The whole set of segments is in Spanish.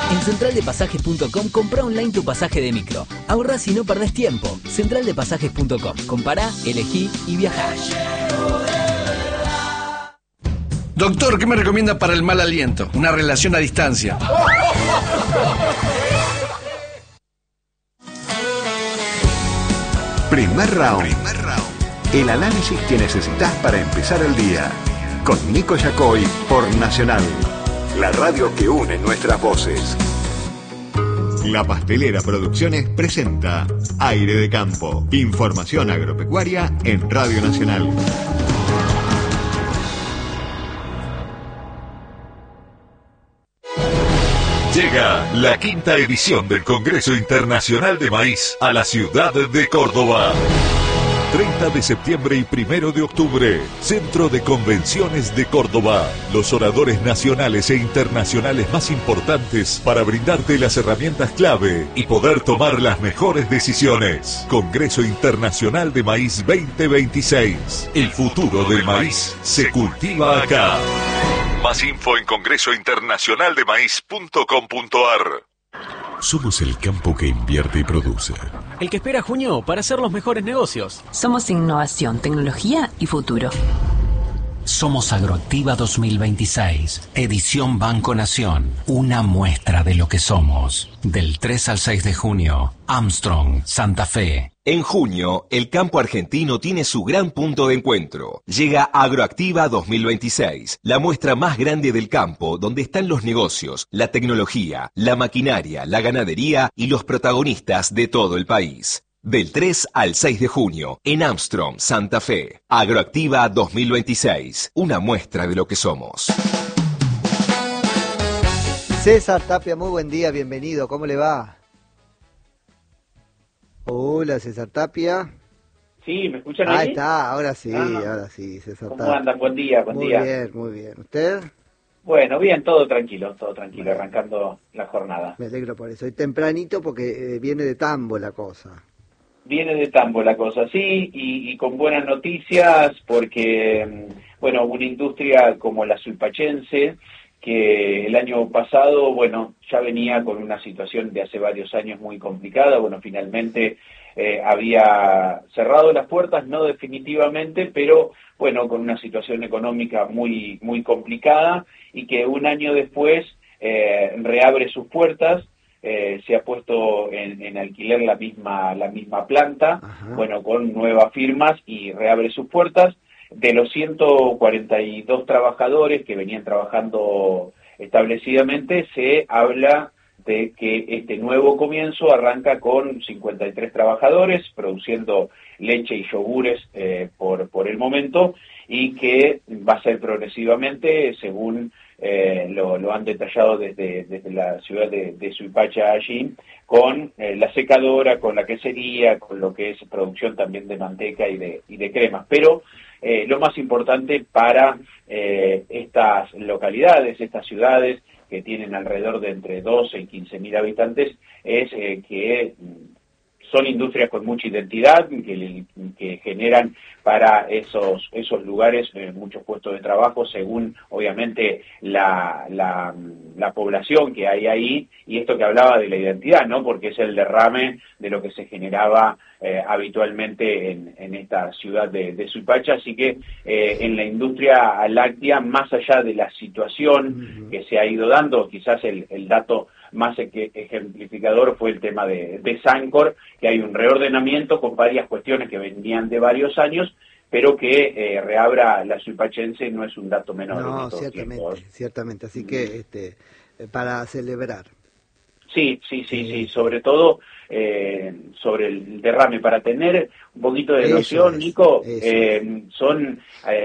En centraldepasajes.com comprá online tu pasaje de micro. Ahorrás y no perdés tiempo. Centraldepasajes.com. Compará, elegí y viajá. Doctor, ¿qué me recomienda para el mal aliento? Una relación a distancia. Primer round. El análisis que necesitas para empezar el día. Con Nico Yacoy por Nacional. La radio que une nuestras voces. La Pastelera Producciones presenta Aire de Campo. Información agropecuaria en Radio Nacional. Llega la quinta edición del Congreso Internacional de Maíz a la ciudad de Córdoba. 30 de septiembre y 1 de octubre, Centro de Convenciones de Córdoba. Los oradores nacionales e internacionales más importantes para brindarte las herramientas clave y poder tomar las mejores decisiones. Congreso Internacional de Maíz 2026. El futuro del maíz se cultiva acá. Más info en congresointernacionaldemaíz.com.ar. Somos el campo que invierte y produce. El que espera junio para hacer los mejores negocios. Somos innovación, tecnología y futuro. Somos Agroactiva 2026, edición Banco Nación, una muestra de lo que somos. Del 3 al 6 de junio, Armstrong, Santa Fe. En junio, el campo argentino tiene su gran punto de encuentro. Llega Agroactiva 2026, la muestra más grande del campo donde están los negocios, la tecnología, la maquinaria, la ganadería y los protagonistas de todo el país. Del 3 al 6 de junio, en Armstrong, Santa Fe. Agroactiva 2026, una muestra de lo que somos. César Tapia, muy buen día, bienvenido, ¿cómo le va? Hola, César Tapia. Sí, ¿me escuchan ahí? Ahí está, ahora sí, César Tapia. ¿Cómo andan? Buen día, buen día. Muy bien. ¿Usted? Bueno, bien, todo tranquilo, arrancando la jornada. Me alegro por eso. Y tempranito porque viene de tambo la cosa. Viene de tambo la cosa, sí, y con buenas noticias porque, bueno, una industria como la suipachense, que el año pasado, bueno, ya venía con una situación de hace varios años muy complicada, bueno, finalmente había cerrado las puertas, no definitivamente, pero bueno, con una situación económica muy, muy complicada y que un año después reabre sus puertas. Se ha puesto en alquiler la misma planta, ajá, bueno, con nuevas firmas y reabre sus puertas. De los 142 trabajadores que venían trabajando establecidamente, se habla de que este nuevo comienzo arranca con 53 trabajadores produciendo leche y yogures por el momento, y que va a ser progresivamente según lo han detallado desde la ciudad de Suipacha allí, con la secadora, con la quesería, con lo que es producción también de manteca y de cremas. Pero lo más importante para estas localidades, estas ciudades que tienen alrededor de entre 12 y 15.000 habitantes, es que son industrias con mucha identidad, que generan para esos lugares muchos puestos de trabajo según, obviamente, la población que hay ahí, y esto que hablaba de la identidad, ¿no? Porque es el derrame de lo que se generaba habitualmente en esta ciudad de Suipacha. Así que en la industria láctea, más allá de la situación que se ha ido dando, quizás el dato más ejemplificador fue el tema de Sancor, que hay un reordenamiento con varias cuestiones que venían de varios años, pero que reabra la suipachense no es un dato menor. No, ciertamente, así que para celebrar. Sí, sobre todo sobre el derrame. Para tener un poquito de noción, Nico, son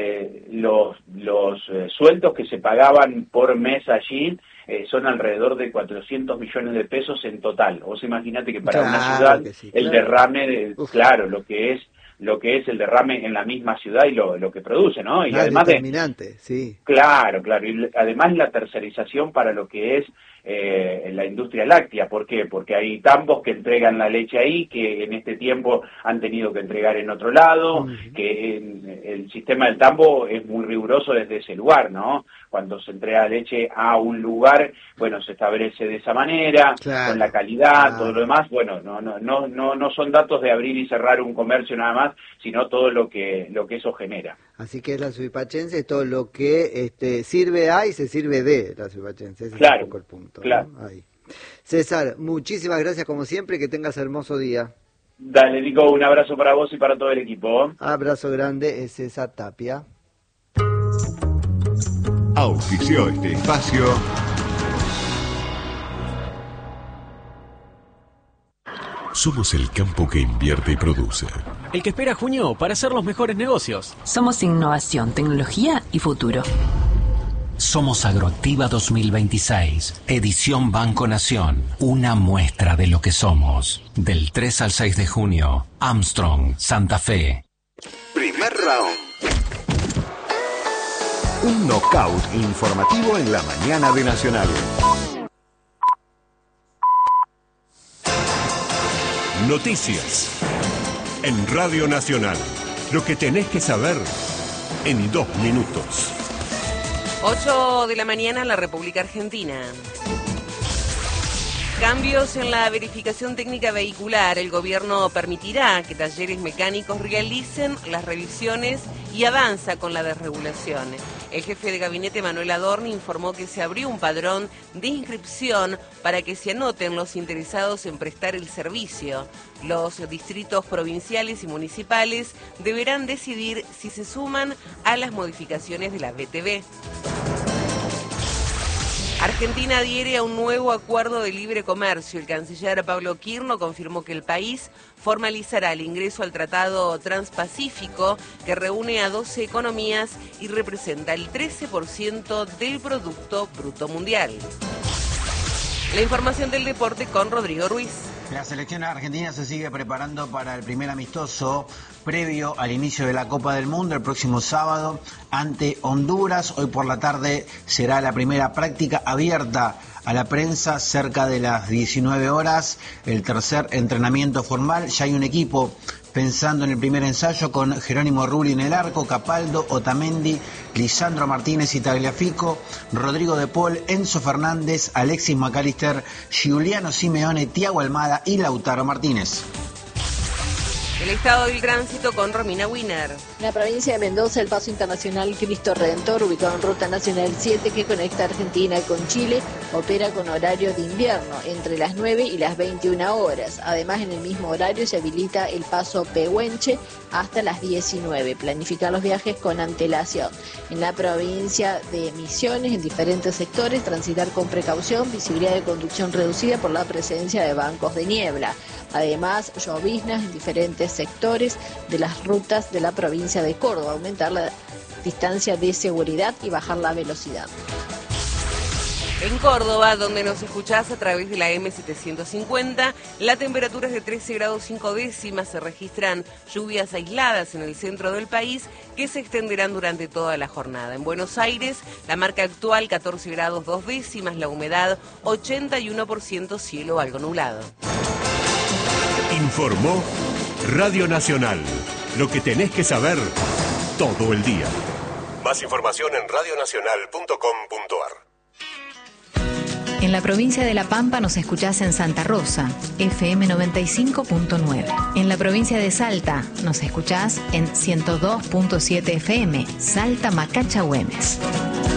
los sueldos que se pagaban por mes allí, son alrededor de 400 millones de pesos en total. Vos imaginate que para una ciudad el derrame, claro, lo que es lo que es el derrame en la misma ciudad y lo que produce, ¿no? Y además determinante, sí. Claro, y además la tercerización para lo que es la industria láctea. ¿Por qué? Porque hay tambos que entregan la leche ahí, que en este tiempo han tenido que entregar en otro lado, que el sistema del tambo es muy riguroso desde ese lugar, ¿no? Cuando se entrega leche a un lugar, bueno, se establece de esa manera, con la calidad, todo lo demás. Bueno, no son datos de abrir y cerrar un comercio nada más, sino todo lo que eso genera. Así que la suipachense es todo lo que sirve a y se sirve de la suipachense. Ese claro, es un poco el punto, claro. ¿no? Ahí. César, muchísimas gracias como siempre, que tengas hermoso día. Dale, Nico, un abrazo para vos y para todo el equipo. Abrazo grande, es César Tapia. Auspició este espacio. Somos el campo que invierte y produce. El que espera a junio para hacer los mejores negocios. Somos innovación, tecnología y futuro. Somos Agroactiva 2026, edición Banco Nación, una muestra de lo que somos. Del 3 al 6 de junio, Armstrong, Santa Fe. Primer round. Un knockout informativo en la mañana de Nacional. Noticias. En Radio Nacional. Lo que tenés que saber en 2 minutos. 8 de la mañana en la República Argentina. Cambios en la verificación técnica vehicular. El gobierno permitirá que talleres mecánicos realicen las revisiones y avanza con la desregulación. El jefe de gabinete Manuel Adorni informó que se abrió un padrón de inscripción para que se anoten los interesados en prestar el servicio. Los distritos provinciales y municipales deberán decidir si se suman a las modificaciones de la BTV. Argentina adhiere a un nuevo acuerdo de libre comercio. El canciller Pablo Quirno confirmó que el país formalizará el ingreso al Tratado Transpacífico, que reúne a 12 economías y representa el 13% del Producto Bruto Mundial. La información del deporte con Rodrigo Ruiz. La selección argentina se sigue preparando para el primer amistoso previo al inicio de la Copa del Mundo el próximo sábado ante Honduras. Hoy por la tarde será la primera práctica abierta a la prensa cerca de las 19 horas. El tercer entrenamiento formal. Ya hay un equipo pensando en el primer ensayo con Jerónimo Rulli en el arco, Capaldo, Otamendi, Lisandro Martínez y Tagliafico, Rodrigo de Paul, Enzo Fernández, Alexis McAllister, Giuliano Simeone, Thiago Almada y Lautaro Martínez. El estado del tránsito con Romina Wiener. En la provincia de Mendoza, el paso internacional Cristo Redentor, ubicado en Ruta Nacional 7, que conecta Argentina con Chile, opera con horario de invierno, entre las 9 y las 21 horas. Además, en el mismo horario se habilita el paso Pehuenche hasta las 19. Planificar los viajes con antelación. En la provincia de Misiones, en diferentes sectores, transitar con precaución, visibilidad de conducción reducida por la presencia de bancos de niebla. Además, lloviznas en diferentes sectores de las rutas de la provincia de Córdoba, aumentar la distancia de seguridad y bajar la velocidad. En Córdoba, donde nos escuchás a través de la M750, la temperatura es de 13 grados 5 décimas, se registran lluvias aisladas en el centro del país que se extenderán durante toda la jornada. En Buenos Aires, la marca actual 14 grados 2 décimas, la humedad 81%, cielo algo nublado. Informó Radio Nacional. Lo que tenés que saber todo el día. Más información en radionacional.com.ar. En la provincia de La Pampa nos escuchás en Santa Rosa, FM 95.9. En la provincia de Salta nos escuchás en 102.7 FM, Salta Macacha Güemes.